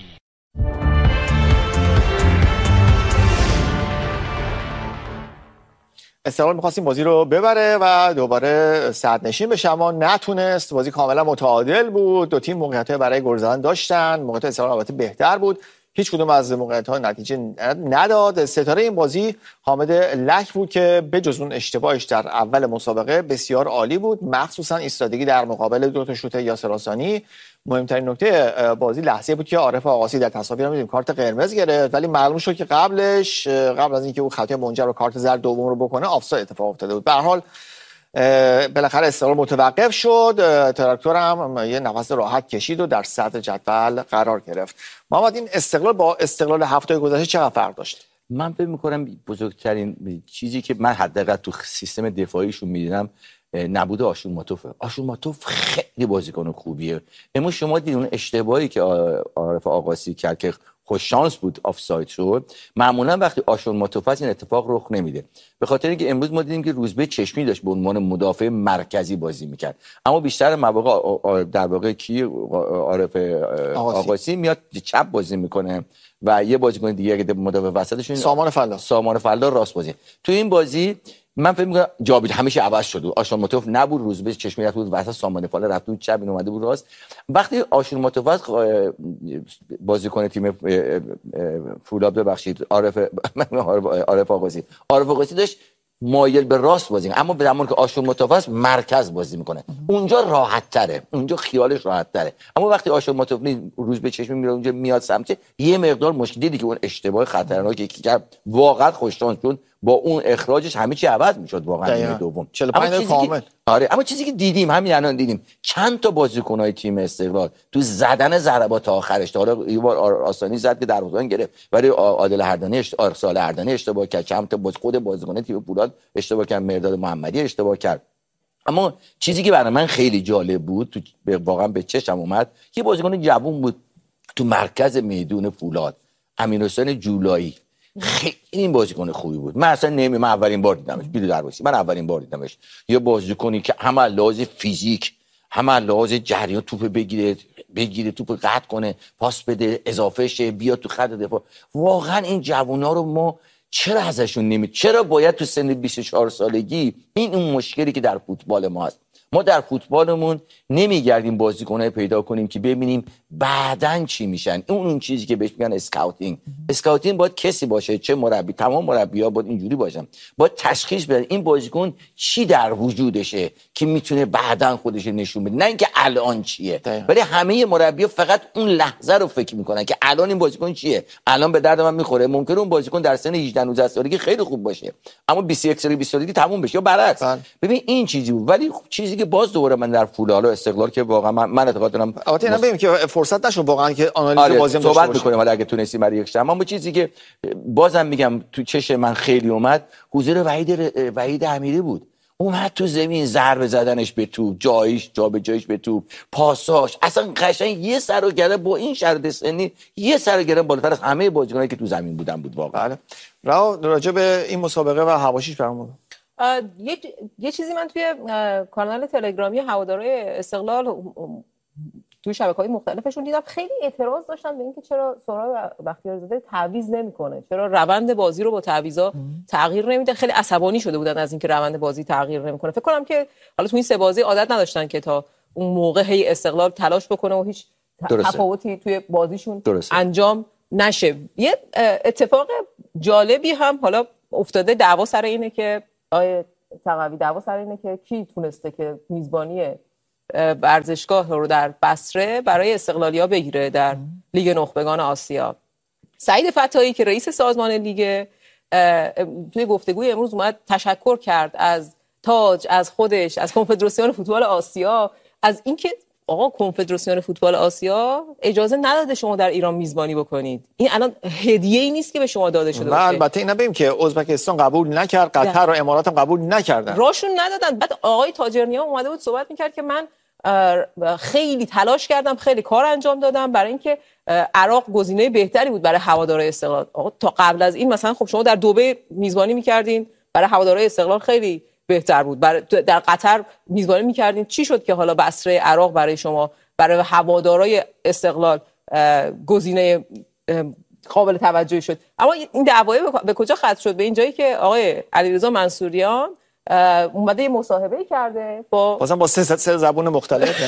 استقلال می‌خواست این بازی رو ببره و دوباره صدرنشین بشه، اما نتونست. بازی کاملا متعادل بود، دو تیم موقعیت‌های برای گل زدن داشتن، موقعیت استقلال البته بهتر بود، هیچ کدوم از موقعیت‌ها نتیجه نداد. ستاره این بازی حامد لک بود که به جز اون اشتباهش در اول مسابقه بسیار عالی بود، مخصوصا ایستادگی در مقابل 2 تا شوت یاسر حسانی. مهمترین نکته بازی لحظه بود که عارف آقاسی در تصاویر می‌بینیم کارت قرمز گرفت، ولی معلوم شد که قبل از اینکه او خطای منجر به کارت زرد دوم رو بکنه آفساید اتفاق افتاده بود. به هر حال بالاخره استقلال متوقف شد، تراکتور هم یه نفس راحت کشید و در صدر جدول قرار گرفت. محمد، این استقلال با استقلال هفته گذشته چقدر فرق داشت؟ من فکر می‌کنم بزرگترین چیزی که من حداقل تو سیستم دفاعیشون می‌دیدم نبوده آشورماتوف خیلی بازیکن خوبیه. اما شما دیدین اون اشتباهی که عارف آقاسی کرد که خوش شانس بود آفساید شد، معمولا وقتی آشورماتوف هست این اتفاق رخ نمیده، به خاطر اینکه امروز ما دیدیم که روزبه چشمی داشت به عنوان مدافع مرکزی بازی میکرد، اما بیشتر مواقع در واقع عارف آقاسی میاد چپ بازی میکنه و یه بازیکن دیگه که مدافع وسطشون سامان فلا راست بازی. تو این بازی من فکر می‌کنم جابجا همیشه عوض شد، آشورماتوف نبود، روزبه چشمی رفت بود وسط، سامان فالا رفت بود چپ، این اومده بود راست. وقتی آشورماتوف بازیکن تیم فولاد، ببخشید عارف آقاسی داشت مایل به راست بازی کنه، اما به زمانی که آشور متوفی مرکز بازی میکنه اونجا راحت تره، اونجا خیالش راحت تره. اما وقتی آشور متوفی روز به چشم میره اونجا میاد سمت یه مقدار مشکل، دیدی که اون اشتباه خطرناکی که کرد واقعا خوششانس شد، با اون اخراجش همه چی عوض میشد واقعا نیمه دوم 45 دقیقه کامل. آره، اما چیزی که دیدیم همین الان دیدیم چند تا بازیکن‌های تیم استقلال تو زدن ضربات آخرش، حالا یه بار آسانی زد که دروازه‌بان گرفت، ولی عادل اردنی ارسال اردنی اشتباه کرد، چند تا خود بازیکن تیم فولاد اشتباه کرد، مرداد محمدی اشتباه کرد. اما چیزی که برای من خیلی جالب بود، تو واقعا به چشم اومد، یه بازیکن جوون بود تو مرکز میدون فولاد، امیرحسین جولایی. خیلی این بازیکن خوبی بود. من اصلا من اولین بار دیدمش، بیرو درواسی من اولین بار دیدمش. یه بازیکنی که هم لحاظ فیزیک، هم لحاظ جریان توپ بگیره توپ قطع کنه، پاس بده، اضافه شه، بیاد تو خط دفاع. واقعا این جوونا رو ما چرا ازشون چرا باید تو سن 24 سالگی این اون مشکلی که در فوتبال ما هست، ما در فوتبالمون نمیگردیم بازیکن‌های پیدا کنیم که ببینیم بعدن چی میشن. اون چیزی که بهش میگن اسکاوتینگ باید کسی باشه، چه مربی، تمام مربی‌ها باید اینجوری باشن، باید تشخیص بدن این بازیکن چی در وجودشه که میتونه بعدن خودش نشون بده، نه اینکه الان چیه. ولی همه مربی‌ها فقط اون لحظه رو فکر میکنن که الان این بازیکن چیه، الان به درد من میخوره. ممکنه اون بازیکن در سن 18 19 سالگی خیلی خوب باشه، اما 21 سالگی 20 سالگی تموم بشه یا برعکس. ببین این چیزی بود. ولی چیزی که باز دوباره من در فولاد و استقلال که واقعا من اعتقاد دارم البته اینا ببینیم که فرصت نشد واقعا که آنالیز بازی هم صحبت می‌کنیم، حالا اگه تونستیم برای یک شب. اما چیزی که بازم میگم تو چش من خیلی اومد، حضور وحید امیری بود. اومد تو زمین، ضربه زدنش به توپ، جابجاییش به توپ، پاساش، اصلا قشنگ یه سر و گره با این شرط سنی یه سر و گره بالاتر از همه بازیکنایی که تو زمین بودن بود واقعا. راجع به این مسابقه و حواشیش برامون یه چیزی من توی کانال تلگرامی هوادارهای استقلال توی شبکه‌های مختلفشون دیدم، خیلی اعتراض داشتن به اینکه چرا سهراب بختیاری‌زاده تعویض نمی‌کنه، چرا روند بازی رو با تعویضا تغییر نمیده. خیلی عصبانی شده بودن از اینکه روند بازی تغییر نمی‌کنه. فکر کنم که حالا تو این سه بازی عادت نداشتن که تا اون موقع هی استقلال تلاش بکنه و هیچ تفاوتی توی بازیشون انجام نشه. یه اتفاق جالبی هم حالا افتاده، دعوا سر اینه که کی تونسته که میزبانی ورزشگاه رو در بصره برای استقلالیا بگیره در لیگ نخبگان آسیا. سعید فتاحی که رئیس سازمان لیگ توی گفتگوی امروز اومد تشکر کرد از تاج، از خودش، از کنفدراسیون فوتبال آسیا، از اینکه آقا کنفدراسیون فوتبال آسیا اجازه نداده شما در ایران میزبانی بکنید. این الان هدیه‌ای نیست که به شما داده شده باشه. البته اینا ببین که ازبکستان قبول نکرد، قطر و امارات هم قبول نکردن، راشون ندادن. بعد آقای تاجرنیا اومده بود صحبت میکرد که من خیلی تلاش کردم، خیلی کار انجام دادم برای اینکه عراق گزینه بهتری بود برای هوادارهای استقلال. آقا تا قبل از این مثلا خب شما در دبی میزبانی میکردین، برای هوادارهای استقلال خیلی بهتر بود. در قطر میزبانی میکردین، چی شد که حالا بصره عراق برای شما، برای هوادارهای استقلال گزینه قابل توجهی شد؟ اما این دعوای به کجا ختم شد؟ به این جایی که آقای علیرضا منصوریان اومده یه مصاحبه کرده با سه زبان مختلف.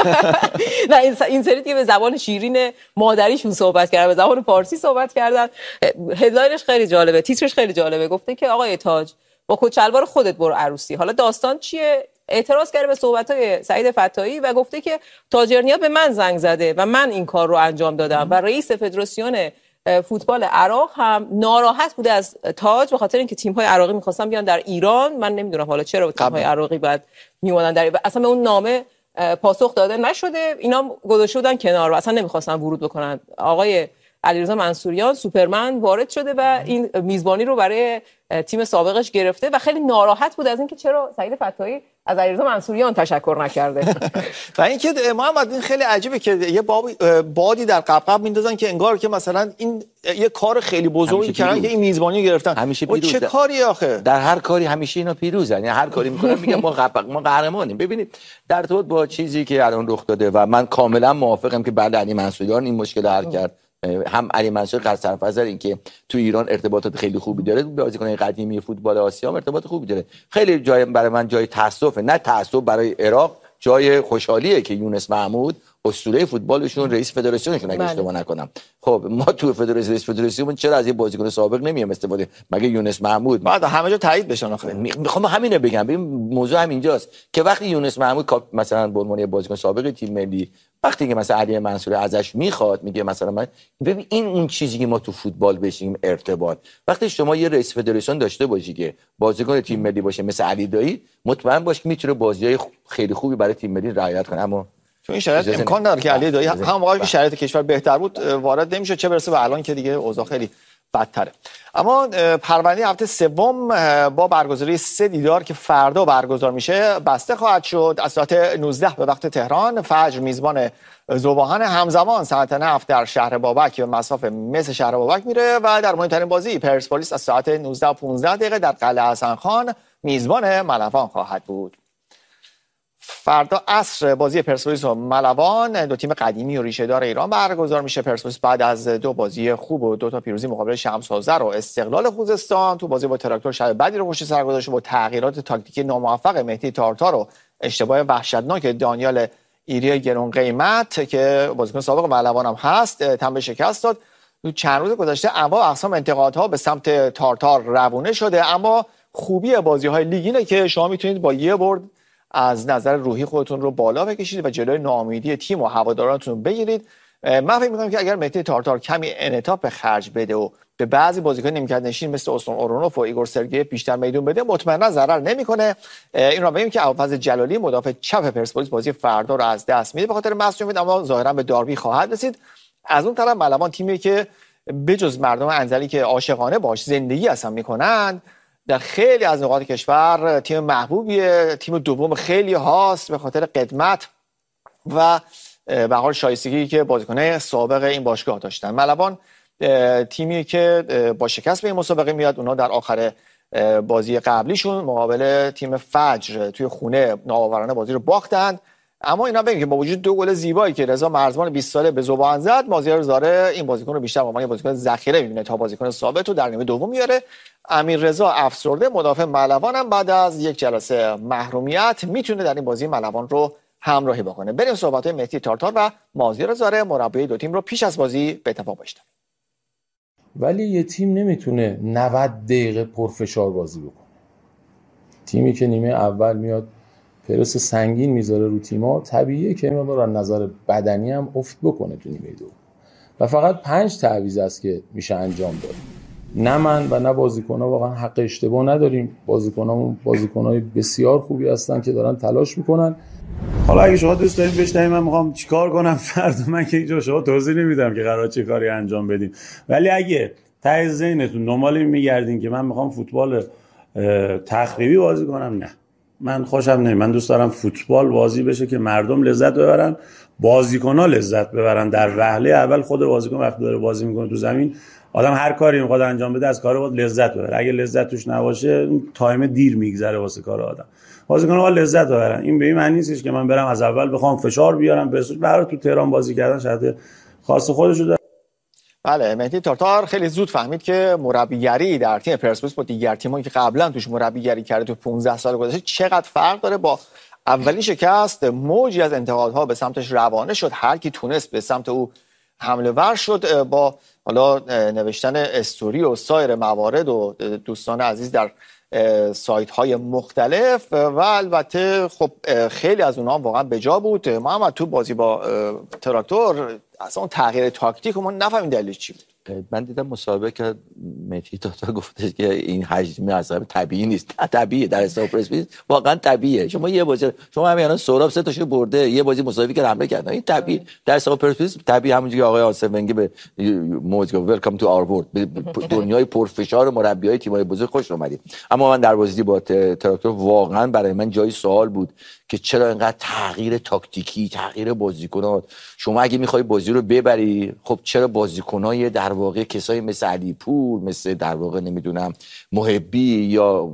نه این سری که به زبان شیرین مادریشون صحبت کردن، به زبان فارسی صحبت کردن. هدلاینش خیلی جالبه، تیترش خیلی جالبه. گفته که آقای تاج با کچلوار خودت برو عروسی. حالا داستان چیه؟ اعتراض کرده به صحبت‌های سعید فتاحی و گفته که تاجرنیا به من زنگ زده و من این کار رو انجام دادم و رئیس فدراسیون فوتبال عراق هم ناراحت بوده از تاج به خاطر اینکه تیم‌های عراقی می‌خواستن بیان در ایران. من نمیدونم حالا چرا تیم‌های عراقی بعد میومدن در اصلا به اون نامه پاسخ داده نشده، اینا گذاشته بودن کنار و اصلا نمی‌خواستن ورود بکنن. آقای علیرضا منصوریان سوپرمن وارد شده و این میزبانی رو برای تیم سابقش گرفته و خیلی ناراحت بود از اینکه چرا سعید فتاحی از علیرضا منصوریان تشکر نکرده. و اینکه محمد این خیلی عجیبه که یه بادی در قبقب میندازن که انگار که مثلا این یه کار خیلی بزرگی کردن که این میزبانی گرفتن. همیشه پیروز. چه کاری آخه؟ در هر کاری همیشه اینا پیروزن، یعنی هر کاری میکنن میگن ما قهرمانیم. ببینید در ارتباط با چیزی که الان رخ داده و من کاملا موافقم که بعد علی منصوریان این مشکل حل کرد، هم علی منصور قصد سرفزر این که تو ایران ارتباطات خیلی خوبی داره، بازیکنان قدیمی فوتبال آسیا هم ارتباط خوبی داره. خیلی جای برای من جای تاسفه، نه تاسف برای عراق جای خوشحالیه که یونس محمود اسطوره فوتبالشون رئیس فدراسیونشون اگه اشتباه نکنم. خب ما تو فدراسیون رئیس فدراسیون چرا از یه بازیکن سابق نمیام استفاده؟ مگه یونس محمود بعد همه جا تایید بشن آخه. میخوام همینو بگم. ببین موضوع همینجاست که وقتی یونس محمود مثلا به عنوان بازیکن سابق تیم ملی وقتی که مثلا علی منصوری ازش میخواد میگه مثلا من ببین این اون چیزی که ما تو فوتبال بشیم ارتباط. وقتی شما یه رئیس فدراسیون داشته باشی که بازیکن تیم ملی باشه مثل علی دایی، مطمئن باش که میتونه بازیای خیلی خوبی برای تیم ملی رعایت کنه. اما تو این شرایط امکان نداره که علی دایی هم موقعی که شرایط کشور بهتر بود وارد نمیشه، چه برسه به الان که دیگه اوضاع خیلی بدتره. اما پرونده هفته سوم با برگزاری 3 دیدار که فردا برگزار میشه بسته خواهد شد. از ساعت 19 به وقت تهران فجر میزبان ذوباهن، همزمان ساعت 9 در شهر بابک به مصاف مس شهر بابک میره و در مهمترین بازی پرسپولیس از ساعت 19 و 15 دقیقه در قلعه حسن خان میزبان ملوان خواهد بود. فردا عصر بازی پرسپولیس و ملوان، دو تیم قدیمی و ریشه‌دار ایران برگزار میشه. پرسپولیس بعد از 2 بازی خوب و 2 تا پیروزی مقابل شمس حوزه و استقلال خوزستان تو بازی با تراکتور شب بدی رو پشت سر گذاشته با تغییرات تاکتیکی ناموفق مهدی تارتار و اشتباه وحشتناک دانیال ایری گرون قیمت که بازیکن سابق ملوان هم هست تم به شکست داد. تو چند روز گذشته انواع اقسام انتقادها به سمت تارتار روونه شده، اما خوبی بازی‌های لیگ اینه که شما میتونید با یه برد از نظر روحی خودتون رو بالا بکشید و جلوی ناامیدی تیم و هوادارانتون بگیرید. من فکر می‌کنم که اگر مهدی تارتار کمی انعطاف به خرج بده و به بعضی بازیکن نیمکت نشین مثل استون اورونوف و ایگور سرگیف بیشتر میدون بده، مطمئنا ضرر نمیکنه. این رو ببینیم که ابوالفضل جلالی مدافع چپ پرسپولیس بازی فردا رو از دست میده به خاطر مصونیت، اما ظاهرا به داربی خواهد رسید. از اون طرف ملوان تیمی که بجز مردم انزلی که عاشقانه باش زندگی اصلا میکنن، در خیلی از نقاط کشور تیم محبوبیه، تیم دوم خیلی هاست به خاطر قدمت و به حال شایستگی که بازیکن‌های سابق این باشگاه داشتن. ملوان تیمی که با شکست به این مسابقه میاد. اونا در آخر بازی قبلیشون مقابل تیم فجر توی خونه ناآورانه بازی رو باختن. اما اینا بگیم که با وجود 2 گل زیبایی که رضا مرزبان 20 ساله به ذوباهن زد، مازیار زاره این بازیکن رو بیشتر به عنوان بازیکن ذخیره می‌بینه تا بازیکن ثابت رو در نیمه دوم میاره. امیر رضا افسرده مدافع ملوان هم بعد از یک جلسه محرومیت میتونه در این بازی ملوان رو همراهی بکنه. بریم صحبت‌های مهدی تارتار و مازیار زاره مربی دو تیم رو پیش از بازی به اتفاق بشنویم. ولی یه تیم نمیتونه 90 دقیقه پرفشار بازی بکنه. تیمی که نیمه اول میاد پرس سنگین میذاره رو تیم‌ها، طبیعیه که این رو از نظر بدنی هم افت بکنه تو نیمه دوم. و فقط 5 تعویض است که میشه انجام داد. نه من و نه بازیکن‌ها واقعا حق اشتباه نداریم. بازیکنامون بازیکن‌های بسیار خوبی هستن که دارن تلاش میکنن. حالا اگه شما دوست دارید بشنوید من میخوام چیکار کنم فردا، من که اینجا شما توضیح نمیدم که قرار چه کاری انجام بدیم. ولی اگه ته ذهنتون دنبال میگردین که من میخوام فوتبال تخریبی بازی کنم، نه، من خوشم نمیاد. من دوست دارم فوتبال بازی بشه که مردم لذت ببرن، بازیکن‌ها لذت ببرن. در وهله اول خود بازیکن وقتی داره بازی میکنه تو زمین، آدم هر کاری میخواد انجام بده از کار خود لذت ببره. اگه لذت توش نباشه تایم دیر میگذره واسه کار آدم. بازیکن‌ها لذت ببرن. این به این معنی نیست که من برم از اول بخوام فشار بیارم. برای تو تهران بازی کردن شاید خاص خودشو داره. بله، مهدی تارتار خیلی زود فهمید که مربیگری در تیم پرسپولیس با دیگر تیمایی که قبلا توش مربیگری کرده تو 15 سال گذشته چقدر فرق داره. با اولین شکست موجی از انتقادها به سمتش روانه شد، هر کی تونست به سمت او حمله ور شد با حالا نوشتن استوری و سایر موارد و دوستان عزیز در سایت های مختلف و البته خب خیلی از اونها واقعا بجا بود. محمد تو بازی با تراکتور اصلا اون تغییر تاکتیک ما نفهمیم دلیلش چی بود. من دیدم مسابقه که مهدی تارتار گفتش که این حجم اصلا طبیعی نیست. طبیعیه در حساب پرسپولیس، واقعا طبیعیه. شما یه بازی شما همین الان سهراب 3 تاشو برده، یه بازی مساوی که حمله کردن، این طبیعی در حساب پرسپولیس طبیعی. همونجوری که آقای آسف ونگی به موج گفت ویلکام تو آور بورد، به دنیای پرفشار مربیای تیم‌های بزرگ خوش اومدید. اما من در بازی با تراکتور واقعا برای من جای سوال بود که چرا اینقدر تغییر تاکتیکی، تغییر بازیکنات. شما اگه می‌خوای بازی رو ببری، خب چرا بازیکنای در واقع کسایی مثل علی پور، مثل در واقع نمیدونم محبی یا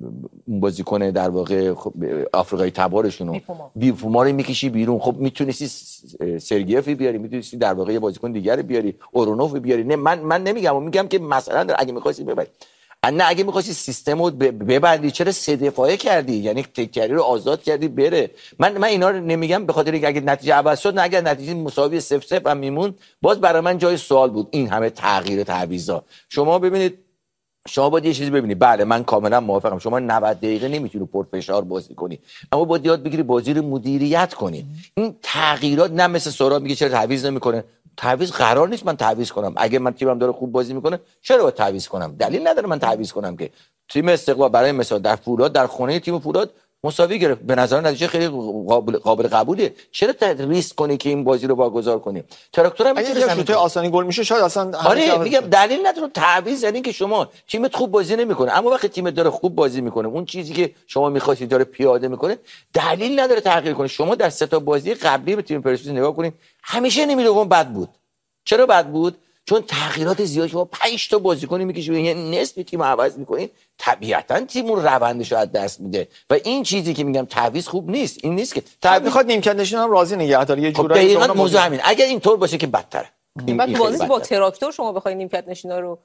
بازیکن در واقع خب آفریقایی تبارشون بیفوما رو میکشی بیرون؟ خب میتونستی سرگیف بیاری، میتونستی در واقع یه بازیکن دیگر بیاری، اورونوف بیاری. نه من نمیگم، میگم که مثلا اگه می‌خواستی ببری. نه اگه می‌خواستی سیستم رو ببندی چرا 3 دفاعه کردی؟ یعنی تکیاری رو آزاد کردی بره. من اینا رو نمیگم به خاطر اینکه اگه نتیجه عوض شد، نه اگه نتیجه مساوی 0-0 هم میمون باز برای من جای سوال بود این همه تغییر و تعویضا. شما ببینید، شما باید یه چیزی ببینید. بله من کاملا موافقم، شما 90 دقیقه نمیتونی پرفشار بازی کنی، اما باید یاد بگیری بازی رو مدیریت کنی. این تغییرات نه مثل سورا میگه چرا تعویض نمیکنه. تعویض قرار نیست من تعویض کنم. اگه من تیمم داره خوب بازی میکنه چرا باید تعویض کنم؟ دلیل نداره من تعویض کنم. که تیم استقلال برای مثال در فولاد، در خونه تیم فولاد مساوی گرفت، به نظر نتیجه خیلی قابل قبولیه. چرا ریسک کنی که این بازی رو واگذار کنی؟ تراکتور هم اگه شوت آسانی گل میشه شاید اصلا آره میگم دلیل نداره تعویض. یعنی که شما تیمت خوب بازی نمیکنه، اما وقتی تیمت داره خوب بازی میکنه، اون چیزی که شما می‌خواستید داره پیاده میکنه، دلیل نداره تغییر کنی. شما در 3 تا بازی قبلی به تیم پرسپولیس نگاه کنید، همیشه نیمه دوم بد بود. چرا بد بود؟ چون تغییرات زیاد. شما 5 تا بازیکن میکشید، یعنی نصف تیم رو عوض میکنید، طبیعتا تیم رو روندش رو از دست میده. و این چیزی که میگم تعویض خوب نیست. این نیست که تعویض میخواد نیمکت نشین هم راضی نگه داره یه جورایی. خب موضوع همین. اگر اینطور باشه که بدتره. بعد بازی با تراکتور شما بخواید نیمکت نشینا رو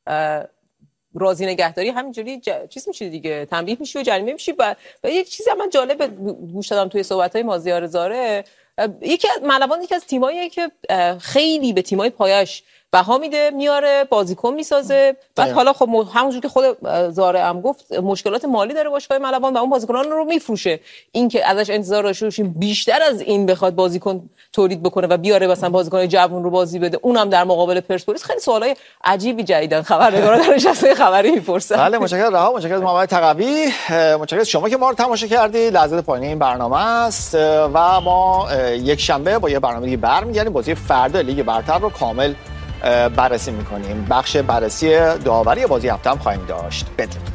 راضی نگهداری همینجوری چیز میشه دیگه، تنبیه میشه و جریمه میشه. و یه چیزی من جالب گوش دادم توی صحبت‌های مازیار زاره، یکی از ملوان یکی از تیماییه که خیلی به تیمای پایش بها میده، میاره بازیکن میسازه. بعد حالا خب همونجور که خود زاره هم گفت مشکلات مالی داره باشگاه ملوان و اون بازیکنان رو میفروشه. این که ازش انتظار داشته باشیم بیشتر از این بخواد بازیکن تولید بکنه و بیاره مثلا بازیکن جوون رو بازی بده، اونم در مقابل پرسپولیس، خیلی سوالای عجیبی جدیدن خبرنگارا در نشسته خبری میپرسن. بله متشکرم رها، متشکرم محمد تقوی، متشکرم شما که ما رو تماشا کردید. لحظات پایانی این برنامه است و ما یک شنبه با یه برنامه دیگه برمیگردیم. بازی فردا لیگ برتر رو کامل بررسی می‌کنیم. بخش بررسی داوری بازی هفته هم خواهیم داشت. بدرود.